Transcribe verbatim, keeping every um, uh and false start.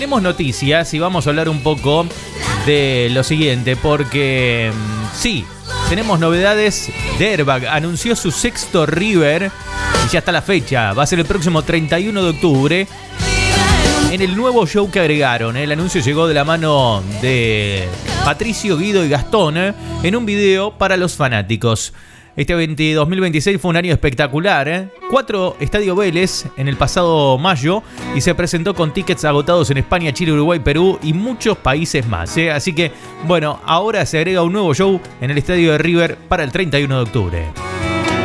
tenemos noticias y vamos a hablar un poco de lo siguiente, porque sí, tenemos novedades de Airbag. Anunció su sexto River y ya está la fecha. Va a ser el próximo treinta y uno de octubre. En el nuevo show que agregaron, el anuncio llegó de la mano de Patricio, Guido y Gastón en un video para los fanáticos. Este dos mil veintiséis fue un año espectacular, ¿eh? Cuatro Estadio Vélez en el pasado mayo y se presentó con tickets agotados en España, Chile, Uruguay, Perú y muchos países más, ¿eh? Así que, bueno, ahora se agrega un nuevo show en el estadio de River para el treinta y uno de octubre.